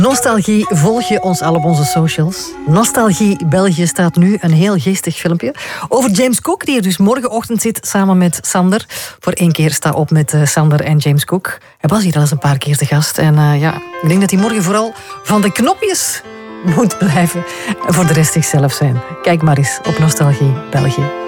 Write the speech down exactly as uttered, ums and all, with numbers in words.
Nostalgie volg je ons al op onze socials. Nostalgie België staat nu een heel geestig filmpje over James Cook, die er dus morgenochtend zit samen met Sander. Voor één keer sta op met uh, Sander en James Cook. Hij was hier al eens een paar keer te gast. En uh, ja, ik denk dat hij morgen vooral van de knopjes moet blijven en voor de rest zichzelf zijn. Kijk maar eens op Nostalgie België.